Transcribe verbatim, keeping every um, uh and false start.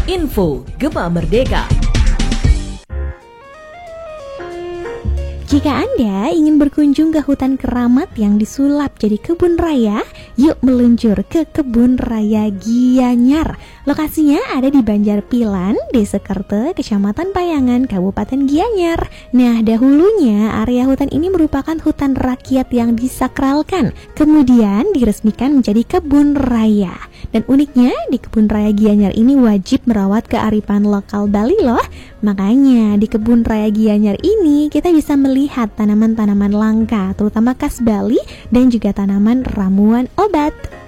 Info Gema Merdeka. Jika Anda ingin berkunjung ke hutan keramat yang disulap jadi kebun raya, yuk meluncur ke Kebun Raya Gianyar. Lokasinya ada di Banjarpilan, Desa Kerte, Kecamatan Payangan, Kabupaten Gianyar. Nah, dahulunya area hutan ini merupakan hutan rakyat yang disakralkan, kemudian diresmikan menjadi kebun raya. Dan uniknya, di Kebun Raya Gianyar ini wajib merawat kearifan lokal Bali loh. Makanya di Kebun Raya Gianyar ini kita bisa melihat tanaman-tanaman langka, terutama khas Bali dan juga tanaman ramuan obat.